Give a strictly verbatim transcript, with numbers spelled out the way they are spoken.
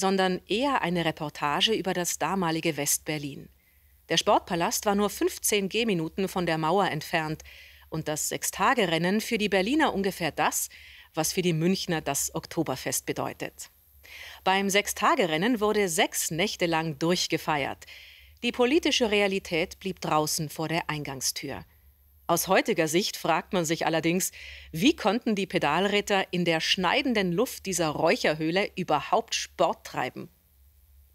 sondern eher eine Reportage über das damalige West-Berlin. Der Sportpalast war nur fünfzehn Gehminuten von der Mauer entfernt und das Sechstagerennen für die Berliner ungefähr das, was für die Münchner das Oktoberfest bedeutet. Beim Sechstagerennen wurde sechs Nächte lang durchgefeiert. Die politische Realität blieb draußen vor der Eingangstür. Aus heutiger Sicht fragt man sich allerdings, wie konnten die Pedalritter in der schneidenden Luft dieser Räucherhöhle überhaupt Sport treiben?